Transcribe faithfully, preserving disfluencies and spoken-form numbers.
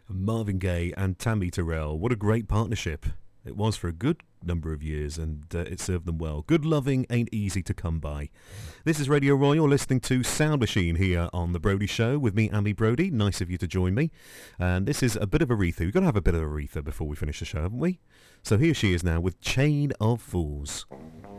Marvin Gaye and Tammy Terrell. What a great partnership it was for a good number of years, and uh, it served them well. Good loving ain't easy to come by. This is Radio Roy. You're listening to Sound Machine here on The Brody Show with me, Amy Brody. Nice of you to join me. And this is a bit of Aretha. We've got to have a bit of Aretha before we finish the show, haven't we? So here she is now with Chain of Fools.